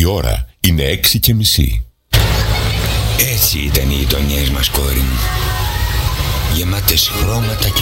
ώρα είναι 6:30. Έτσι ήταν οι γειτονιές μας, κόρη μου. Γεμάτες χρώματα και